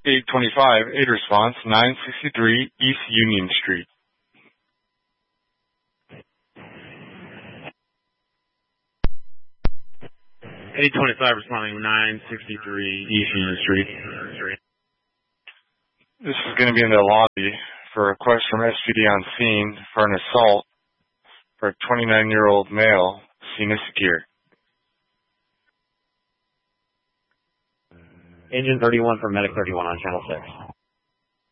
825, 8 response, 963 East Union Street. Responding 963 East Union Street. This is going to be in the lobby for a request from SPD on scene for an assault for a 29-year-old male, seen as secure. Engine 31 for Medic 31 on Channel 6.